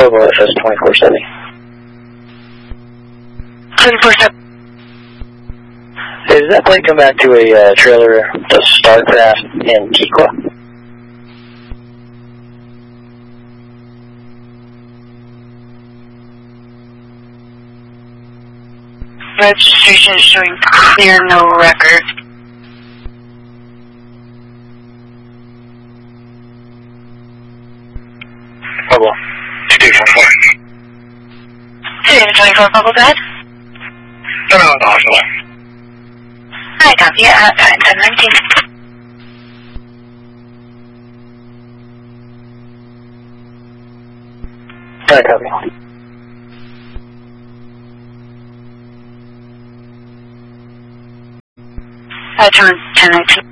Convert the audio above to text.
Togo FS 2470. 2470. Does that plane come back to a trailer, the Starcraft in Kikwa? Registration is showing clear, no record. Bubble. 2244. 2244, Bubble, go ahead. No, hospital. Hi, copy. 1019. Alright, copy. Turn 1019.